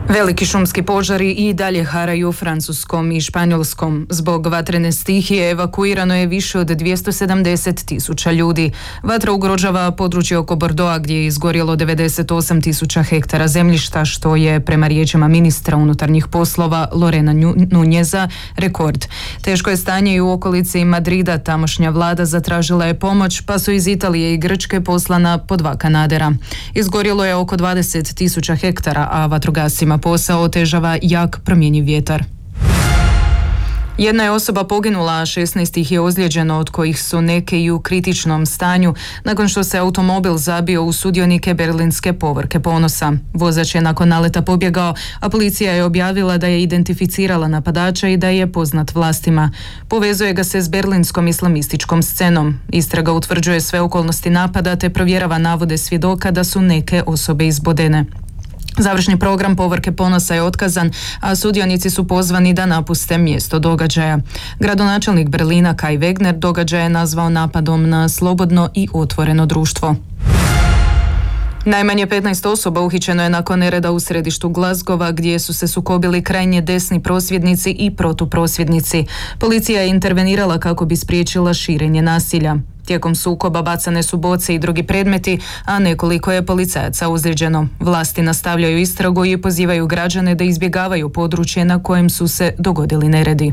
Veliki šumski požari i dalje haraju Francuskom i Španjolskom. Zbog vatrene stihije evakuirano je više od 270.000 ljudi. Vatra ugrožava područje oko Bordeauxa gdje je izgorjelo 98.000 hektara zemljišta, što je prema riječima ministra unutarnjih poslova Lorena Nuneza rekord. Teško je stanje i u okolici Madrida. Tamošnja vlada zatražila je pomoć, pa su iz Italije i Grčke poslana po 2 kanadera. Izgorjelo je oko 20.000 hektara, a vatrogascima posao otežava jak promjenjiv vjetar. Jedna je osoba poginula, a 16 ih je ozlijeđeno, od kojih su neke i u kritičnom stanju, nakon što se automobil zabio u sudionike berlinske povorke Ponosa. Vozač je nakon naleta pobjegao, a policija je objavila da je identificirala napadača i da je poznat vlastima. Povezuje ga se s berlinskom islamističkom scenom. Istraga utvrđuje sve okolnosti napada te provjerava navode svjedoka da su neke osobe izbodene. Završni program povorke Ponosa je otkazan, a sudionici su pozvani da napuste mjesto događaja. Gradonačelnik Berlina Kai Wegner događaj je nazvao napadom na slobodno i otvoreno društvo. Najmanje 15 osoba uhićeno je nakon nereda u središtu Glasgowa, gdje su se sukobili krajnje desni prosvjednici i protuprosvjednici. Policija je intervenirala kako bi spriječila širenje nasilja. Tijekom sukoba bacane su boce i drugi predmeti, a nekoliko je policajaca ozlijeđeno. Vlasti nastavljaju istragu i pozivaju građane da izbjegavaju područje na kojem su se dogodili neredi.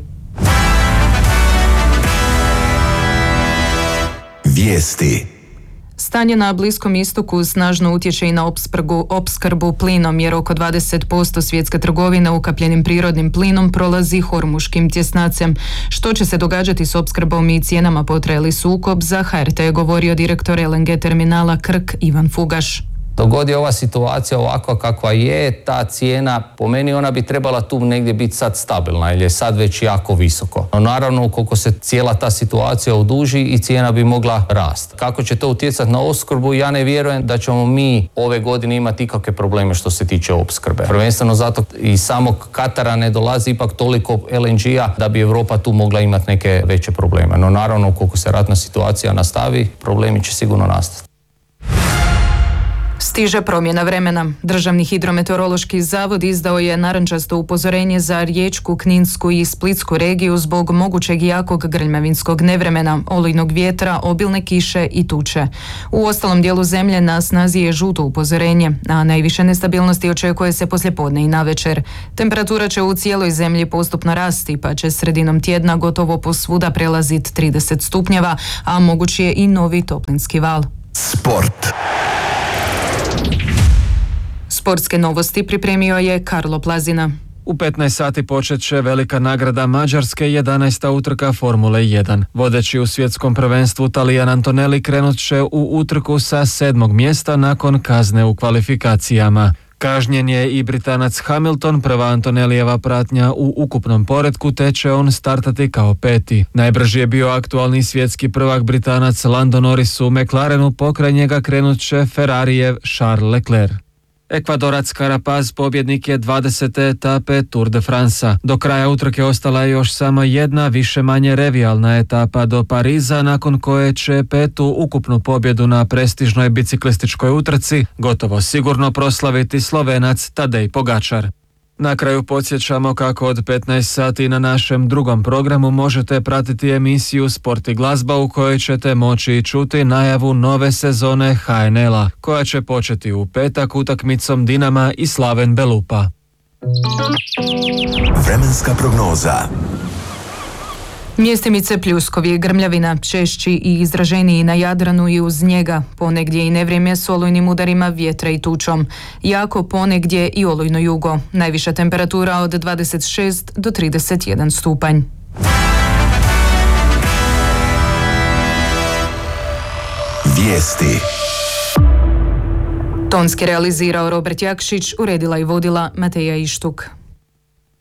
Vijesti. Stanje na Bliskom istoku snažno utječe i na opskrbu plinom, jer oko 20% svjetske trgovine ukapljenim prirodnim plinom prolazi Hormuškim tjesnacem. Što će se događati s opskrbom i cijenama potrajali sukob, za HRT je govorio direktor LNG terminala Krk Ivan Fugaš. Dogodi ova situacija ovakva kakva je, ta cijena, po meni ona bi trebala tu negdje biti sad stabilna, jer je sad već jako visoko. No naravno, ukoliko se cijela ta situacija oduži i cijena bi mogla rasti. Kako će to utjecati na opskrbu, ja ne vjerujem da ćemo mi ove godine imati ikakve probleme što se tiče opskrbe. Prvenstveno zato iz samog Katara ne dolazi ipak toliko LNG-a da bi Europa tu mogla imati neke veće probleme. No naravno, ukoliko se ratna situacija nastavi, problemi će sigurno nastati. Stiže promjena vremena. Državni hidrometeorološki zavod izdao je narančasto upozorenje za Riječku, Kninsku i Splitsku regiju zbog mogućeg jakog grmljavinskog nevremena, olujnog vjetra, obilne kiše i tuče. U ostalom dijelu zemlje na snazi je žuto upozorenje, a najviše nestabilnosti očekuje se poslijepodne i navečer. Temperatura će u cijeloj zemlji postupno rasti, pa će sredinom tjedna gotovo posvuda prelaziti 30 stupnjeva, a moguć je i novi toplinski val. Sport. Sportske novosti pripremio je Karlo Plazina. U 15 sati počet će velika nagrada Mađarske, 11. utrka Formule 1. Vodeći u svjetskom prvenstvu Talijan Antonelli krenut će u utrku sa 7. mjesta nakon kazne u kvalifikacijama. Kažnjen je i Britanac Hamilton, prva Antonellijeva pratnja u ukupnom poretku, te će on startati kao 5. Najbrži je bio aktualni svjetski prvak Britanac Lando Norris u McLarenu, pokraj njega krenut će Ferrarijev Charles Leclerc. Ekvadorac Carapaz pobjednik je 20. etape Tour de France. Do kraja utrke ostala je još samo jedna više-manje revijalna etapa do Pariza, nakon koje će 5. ukupnu pobjedu na prestižnoj biciklističkoj utrci gotovo sigurno proslaviti Slovenac Tadej Pogačar. Na kraju podsjećamo kako od 15 sati na našem drugom programu možete pratiti emisiju Sport i glazba, u kojoj ćete moći čuti najavu nove sezone HNL-a, koja će početi u petak utakmicom Dinama i Slaven Belupa. Vremenska prognoza. Mjestimice pljuskovi, grmljavina, češći i izraženiji na Jadranu i uz njega, ponegdje i nevrijeme s olujnim udarima vjetra i tučom. Jako ponegdje i olujno jugo. Najviša temperatura od 26 do 31 stupanj. Vijesti. Tonski realizirao Robert Jakšić, uredila i vodila Mateja Ištuk.